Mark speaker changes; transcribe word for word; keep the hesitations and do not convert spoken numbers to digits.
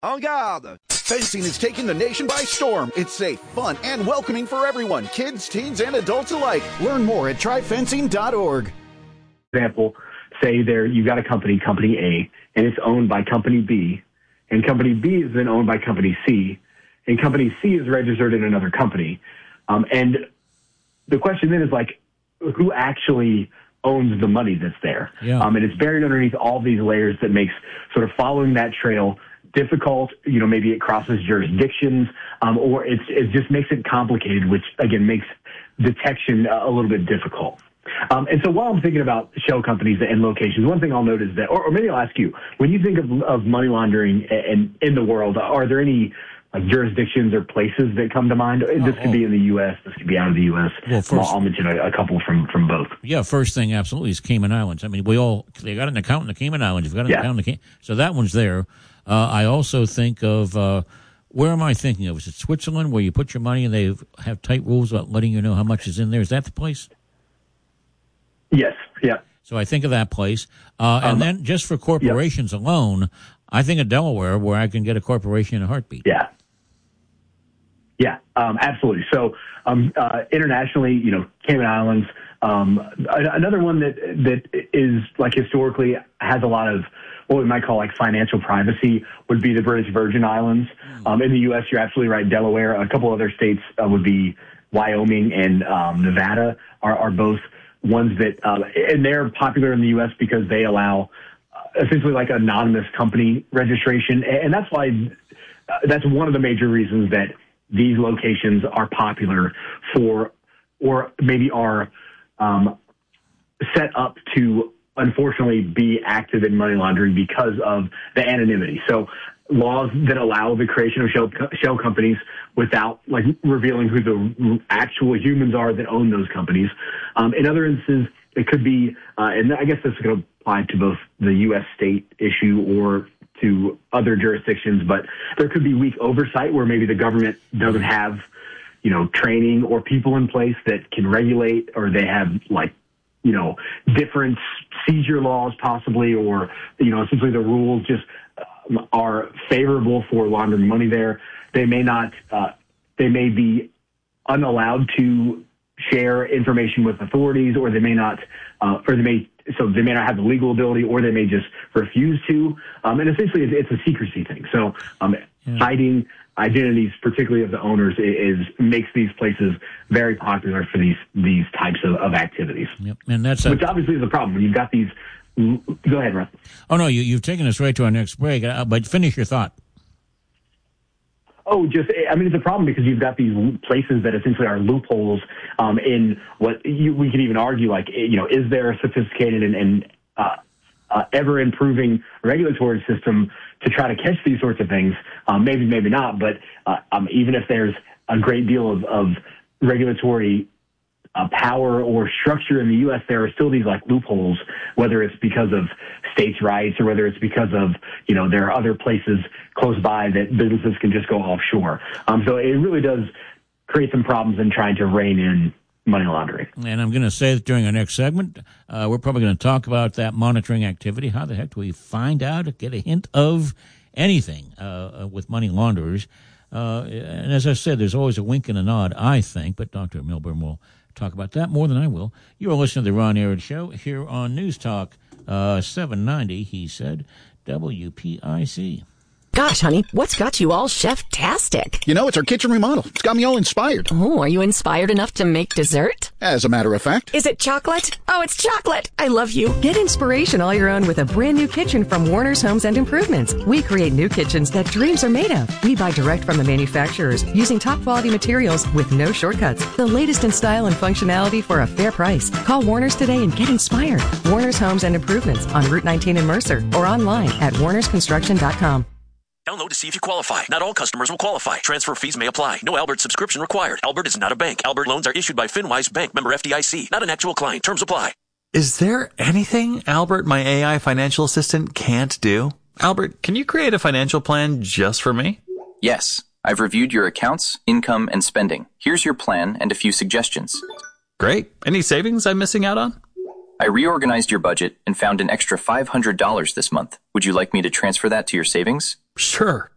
Speaker 1: En garde! Fencing is taking the nation by storm. It's safe, fun, and welcoming for everyone, kids, teens, and adults alike. Learn more at try fencing dot org.
Speaker 2: Example, say there you got a company, Company A, and it's owned by Company B, and Company B is then owned by Company C, and Company C is registered in another company. Um, and the question then is, like, who actually owns the money that's there?
Speaker 3: Yeah.
Speaker 2: Um, and it's buried underneath all these layers that makes sort of following that trail difficult. You know, maybe it crosses jurisdictions, um, or it's, it just makes it complicated, which, again, makes detection a little bit difficult. Um, and so while I'm thinking about shell companies and locations, one thing I'll note is that, or, or maybe I'll ask you, when you think of, of money laundering and in the world, are there any like jurisdictions or places that come to mind?
Speaker 3: Oh,
Speaker 2: this could
Speaker 3: oh.
Speaker 2: be in the U S, this could be out of the U S.
Speaker 3: Well, first,
Speaker 2: I'll mention a, a couple from, from both.
Speaker 3: Yeah, first thing absolutely is Cayman Islands. I mean, we all, they got an account in the Cayman Islands. You've got an
Speaker 2: Yeah.
Speaker 3: account in the Cayman, so that one's there. Uh, I also think of, uh, where am I thinking of? Is it Switzerland where you put your money and they have tight rules about letting you know how much is in there? Is that the place?
Speaker 2: Yes, yeah.
Speaker 3: So I think of that place. Uh, and
Speaker 2: Um,
Speaker 3: then just for corporations yep. alone, I think of Delaware where I can get a corporation in a heartbeat.
Speaker 2: Yeah. Yeah, um, absolutely. So um, uh, internationally, you know, Cayman Islands, um, another one that that is like historically has a lot of what we might call like financial privacy would be the British Virgin Islands. Um, in the U S, you're absolutely right. Delaware, a couple other states uh, would be Wyoming and um, Nevada are, are both ones that, uh, and they're popular in the U S because they allow uh, essentially like anonymous company registration. And that's why, uh, that's one of the major reasons that these locations are popular for, or maybe are um, set up to unfortunately be active in money laundering because of the anonymity. So laws that allow the creation of shell, shell companies without like revealing who the actual humans are that own those companies. Um, in other instances, it could be, uh, and I guess this is going to apply to both the U S state issue or to other jurisdictions, but there could be weak oversight where maybe the government doesn't have, you know, training or people in place that can regulate, or they have like, you know, different seizure laws possibly, or, you know, essentially the rules just uh, are favorable for laundering money there. They may not, uh, they may be unallowed to share information with authorities, or they may not, uh, or they may, so they may not have the legal ability, or they may just refuse to. Um, and essentially it's, it's a secrecy thing. So um, yeah. hiding identities, particularly of the owners, is, is makes these places very popular for these these types of, of activities.
Speaker 3: Yep. And that's a,
Speaker 2: which obviously is a problem when you've got these. Go ahead, Russ.
Speaker 3: Oh no, you, you've taken us right to our next break. Uh, but finish your thought.
Speaker 2: Oh, just, I mean, it's a problem because you've got these places that essentially are loopholes um, in what you, we could even argue, like, you know, is there a sophisticated and, and uh, uh, ever-improving regulatory system to try to catch these sorts of things? Um, maybe, maybe not, but uh, um, even if there's a great deal of, of regulatory uh, power or structure in the U S, there are still these, like, loopholes, whether it's because of states' rights or whether it's because of, you know, there are other places close by that businesses can just go offshore. Um, so it really does create some problems in trying to rein in money laundering.
Speaker 3: And I'm going to say that during our next segment, uh, we're probably going to talk about that monitoring activity. How the heck do we find out, get a hint of anything uh, with money launderers? Uh, and as I said, there's always a wink and a nod, I think, but Doctor Milburn will talk about that more than I will. You're listening to the Ron Aaron Show here on News Talk uh, seven ninety, he said, W P I C.
Speaker 4: Gosh, honey, what's got you all chef-tastic?
Speaker 1: You know, it's our kitchen remodel. It's got me all inspired.
Speaker 4: Oh, are you inspired enough to make dessert?
Speaker 1: As a matter of fact.
Speaker 4: Is it chocolate? Oh, it's chocolate. I love you.
Speaker 5: Get inspiration all your own with a brand new kitchen from Warner's Homes and Improvements. We create new kitchens that dreams are made of. We buy direct from the manufacturers using top quality materials with no shortcuts. The latest in style and functionality for a fair price. Call Warner's today and get inspired. Warner's Homes and Improvements on Route nineteen in Mercer or online at warners construction dot com.
Speaker 6: Download to see if you qualify. Not all customers will qualify. Transfer fees may apply. No Albert subscription required. Albert is not a bank. Albert loans are issued by FinWise Bank, member F D I C. Not an actual client. Terms apply.
Speaker 7: Is there anything Albert, my A I financial assistant, can't do? Albert, can you create a financial plan just for me?
Speaker 8: Yes. I've reviewed your accounts, income, and spending. Here's your plan and a few suggestions.
Speaker 7: Great. Any savings I'm missing out on?
Speaker 8: I reorganized your budget and found an extra five hundred dollars this month. Would you like me to transfer that to your savings?
Speaker 7: Sure.